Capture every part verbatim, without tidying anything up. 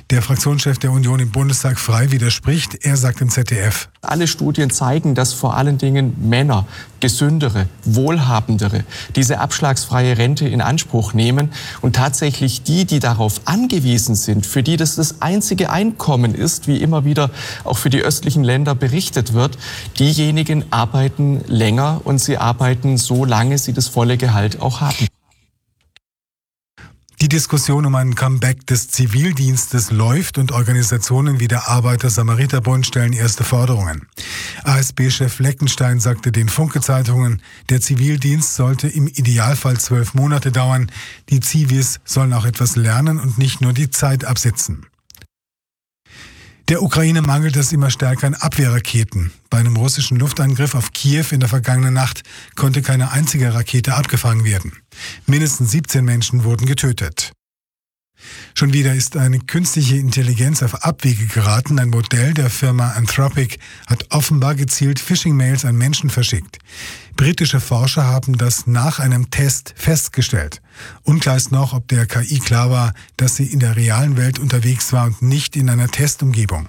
Der Fraktionschef der Union im Bundestag frei widerspricht. Er sagt im Z D F: Alle Studien zeigen, dass vor allen Dingen Männer, gesündere, wohlhabendere, diese abschlagsfreie Rente in Anspruch nehmen und tatsächlich die, die darauf angewiesen sind, für die das das einzige Einkommen ist, wie immer wieder auch für die östlichen Länder berichtet wird, diejenigen arbeiten länger und sie arbeiten so lange sie das volle Gehalt auch haben. Die Diskussion um ein Comeback des Zivildienstes läuft und Organisationen wie der Arbeiter-Samariter-Bund stellen erste Forderungen. A S B-Chef Fleckenstein sagte den Funke-Zeitungen, der Zivildienst sollte im Idealfall zwölf Monate dauern. Die Zivis sollen auch etwas lernen und nicht nur die Zeit absitzen. Der Ukraine mangelt es immer stärker an Abwehrraketen. Bei einem russischen Luftangriff auf Kiew in der vergangenen Nacht konnte keine einzige Rakete abgefangen werden. Mindestens siebzehn Menschen wurden getötet. Schon wieder ist eine künstliche Intelligenz auf Abwege geraten. Ein Modell der Firma Anthropic hat offenbar gezielt Phishing-Mails an Menschen verschickt. Britische Forscher haben das nach einem Test festgestellt. Unklar ist noch, ob der K I klar war, dass sie in der realen Welt unterwegs war und nicht in einer Testumgebung.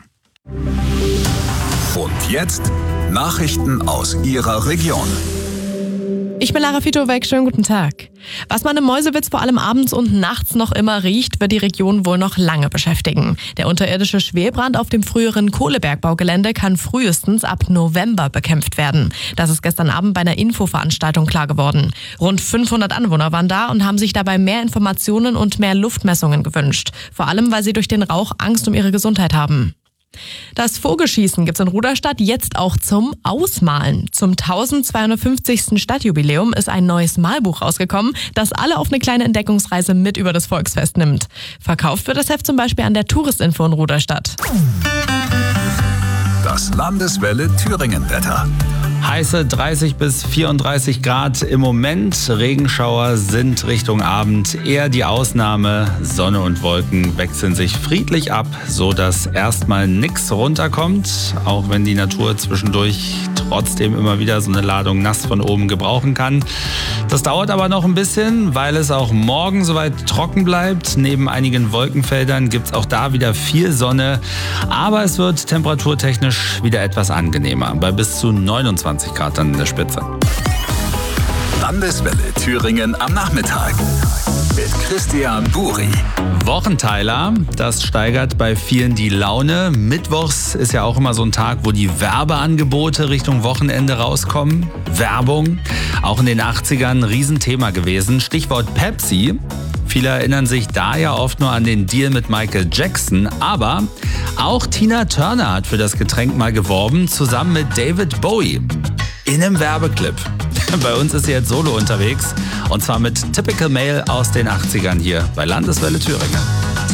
Und jetzt Nachrichten aus Ihrer Region. Ich bin Lara Fitowek, schönen guten Tag. Was man im Meuselwitz vor allem abends und nachts noch immer riecht, wird die Region wohl noch lange beschäftigen. Der unterirdische Schwelbrand auf dem früheren Kohlebergbaugelände kann frühestens ab November bekämpft werden. Das ist gestern Abend bei einer Infoveranstaltung klar geworden. Rund fünfhundert Anwohner waren da und haben sich dabei mehr Informationen und mehr Luftmessungen gewünscht. Vor allem, weil sie durch den Rauch Angst um ihre Gesundheit haben. Das Vogelschießen gibt's in Ruderstadt jetzt auch zum Ausmalen. Zum eintausendzweihundertfünfzigsten Stadtjubiläum ist ein neues Malbuch rausgekommen, das alle auf eine kleine Entdeckungsreise mit über das Volksfest nimmt. Verkauft wird das Heft zum Beispiel an der Touristinfo in Ruderstadt. Das Landeswelle Thüringen-Wetter. Heiße dreißig bis vierunddreißig Grad im Moment. Regenschauer sind Richtung Abend eher die Ausnahme. Sonne und Wolken wechseln sich friedlich ab, so dass erstmal nichts runterkommt. Auch wenn die Natur zwischendurch trotzdem immer wieder so eine Ladung nass von oben gebrauchen kann. Das dauert aber noch ein bisschen, weil es auch morgen soweit trocken bleibt. Neben einigen Wolkenfeldern gibt es auch da wieder viel Sonne. Aber es wird temperaturtechnisch wieder etwas angenehmer, bei bis zu neunundzwanzig Grad an der Spitze. Landeswelle Thüringen am Nachmittag mit Christian Buri. Wochenteiler, das steigert bei vielen die Laune. Mittwochs ist ja auch immer so ein Tag, wo die Werbeangebote Richtung Wochenende rauskommen. Werbung, auch in den achtzigern ein Riesenthema gewesen. Stichwort Pepsi. Viele erinnern sich da ja oft nur an den Deal mit Michael Jackson, aber auch Tina Turner hat für das Getränk mal geworben, zusammen mit David Bowie. In einem Werbeclip. Bei uns ist sie jetzt solo unterwegs und zwar mit Typical Male aus den achtzigern hier bei Landeswelle Thüringen.